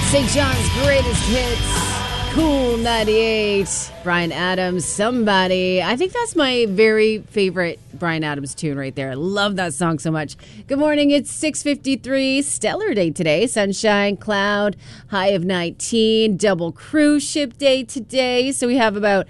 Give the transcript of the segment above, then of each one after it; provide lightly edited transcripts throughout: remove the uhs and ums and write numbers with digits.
St. John's greatest hits, Cool 98, Bryan Adams, Somebody. I think that's my very favorite Bryan Adams tune right there. I love that song so much. Good morning, it's 6:53, stellar day today. Sunshine, cloud, high of 19, double cruise ship day today. So we have about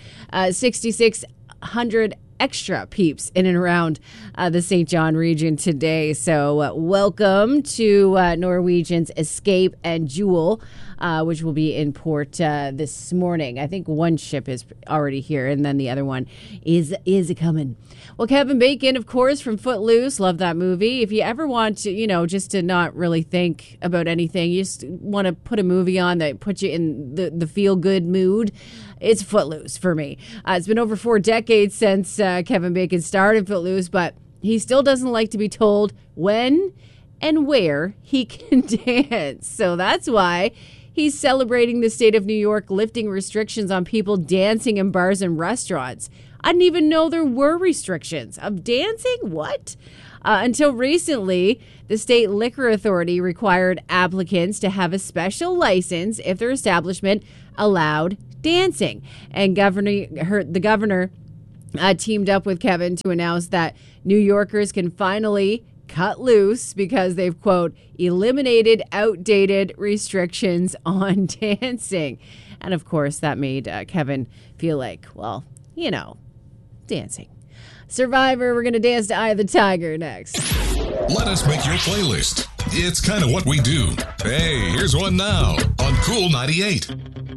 6,600 extra peeps in and around the St. John region today. So welcome to Norwegian's Escape and Jewel, which will be in port this morning. I think one ship is already here, and then the other one is coming. Well, Kevin Bacon, of course, from Footloose. Love that movie. If you ever want to, just to not really think about anything, you just want to put a movie on that puts you in the feel-good mood, it's Footloose for me. It's been over 4 decades since Kevin Bacon starred in Footloose, but he still doesn't like to be told when and where he can dance. So that's why he's celebrating the state of New York lifting restrictions on people dancing in bars and restaurants. I didn't even know there were restrictions of dancing. What? Until recently, the state liquor authority required applicants to have a special license if their establishment allowed dancing. And the governor teamed up with Kevin to announce that New Yorkers can finally cut loose because they've, quote, eliminated outdated restrictions on dancing. And of course, that made Kevin feel like, well, dancing. Survivor, we're going to dance to Eye of the Tiger next. Let us make your playlist. It's kind of what we do. Hey, here's one now on Cool 98.